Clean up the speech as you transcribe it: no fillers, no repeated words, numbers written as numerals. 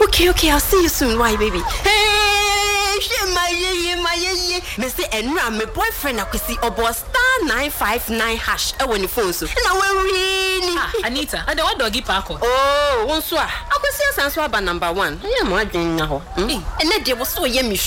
Okay, I'll see you soon. Why, baby? Hey, my me say enra my boyfriend akwesi obo *959# when the phone so. Na we really. Anita, and what doggy park? Oh, one so. Akwesi asanso aba number 1. Yeah, mo adwen na ho. And na dey wo so ye me